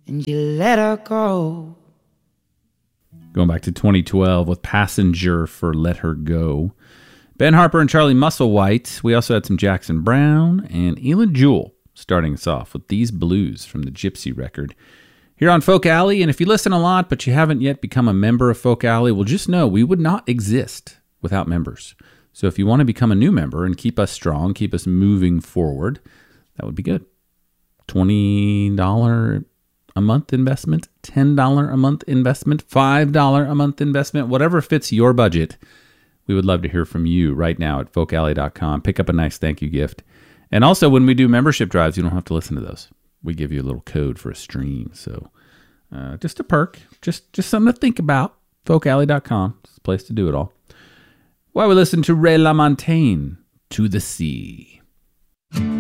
and you let her go. Going back to 2012 with Passenger for Let Her Go. Ben Harper and Charlie Musselwhite. We also had some Jackson Browne and Elin Jewell starting us off with These Blues from the Gypsy record. Here on Folk Alley, and if you listen a lot but you haven't yet become a member of Folk Alley, well, just know we would not exist without members. So if you want to become a new member and keep us strong, keep us moving forward, that would be good. $20 a month investment, $10 a month investment, $5 a month investment, whatever fits your budget. We would love to hear from you right now at folkalley.com. Pick up a nice thank you gift. And also, when we do membership drives, you don't have to listen to those. We give you a little code for a stream. So just a perk, just something to think about. Folkalley.com. It's the place to do it all. While we listen to Ray LaMontagne, To the Sea.